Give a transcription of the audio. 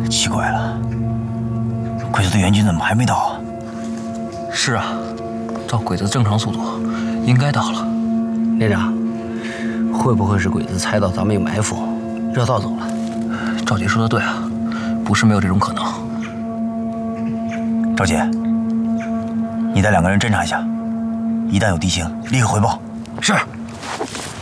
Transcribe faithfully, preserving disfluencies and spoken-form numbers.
奇怪了，鬼子的援军怎么还没到啊？ 是啊，照鬼子的正常速度，应该到了。 连长，会不会是鬼子猜到咱们有埋伏，绕道走了？ 赵姐说的对啊，不是没有这种可能。 赵姐，你带两个人侦查一下，一旦有敌情，立刻回报。 是。